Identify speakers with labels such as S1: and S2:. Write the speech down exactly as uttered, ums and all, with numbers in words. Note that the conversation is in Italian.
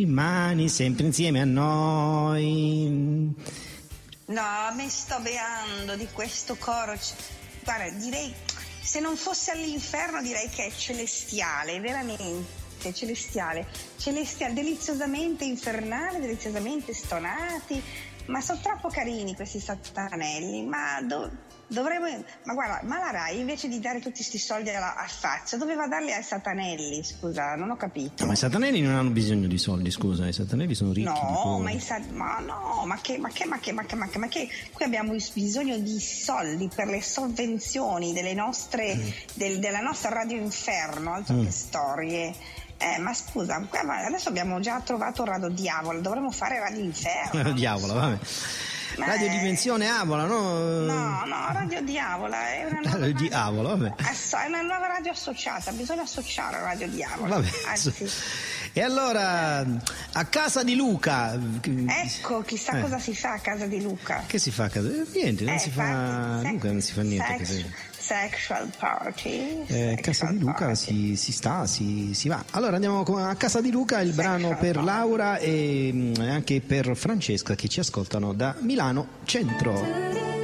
S1: rimani sempre insieme a noi.
S2: No, mi sto beando di questo coro. Guarda, direi, se non fosse all'inferno direi che è celestiale, veramente celestiale, celestiale, deliziosamente infernale, deliziosamente stonati, ma sono troppo carini questi satanelli, ma do, dovremmo, ma guarda, ma la Rai invece di dare tutti questi soldi alla, a Fazio doveva darli ai satanelli, scusa, non ho capito.
S1: No, ma i satanelli non hanno bisogno di soldi, scusa, i satanelli sono ricchi.
S2: No, ma, i sa- ma no, ma che, ma che, ma che, ma che, ma che, ma che, qui abbiamo bisogno di soldi per le sovvenzioni delle nostre, mm. del, della nostra Radio Inferno, altro mm. che storie. Eh, ma scusa, adesso abbiamo già trovato Radio Diavolo, dovremmo fare Radio Inferno.
S1: Radio Diavolo, vabbè. Ma Radio è... Dimensione Avola, no?
S2: No, no, Radio Diavola è una nuova
S1: Radio Diavolo, vabbè.
S2: Asso- è una nuova radio associata, bisogna associare a Radio Diavolo.
S1: Vabbè.
S2: Anzi.
S1: E allora, a casa di Luca.
S2: Ecco, chissà eh. cosa si fa a casa di Luca.
S1: Che si fa a casa? Niente, non
S2: eh,
S1: si fa.
S2: Sex,
S1: Luca non si fa niente.
S2: Sex, sexual party.
S1: Eh, a casa di Luca si, si sta, si, si va. Allora andiamo a casa di Luca, il sexual brano per party. Laura e anche per Francesca che ci ascoltano da Milano Centro.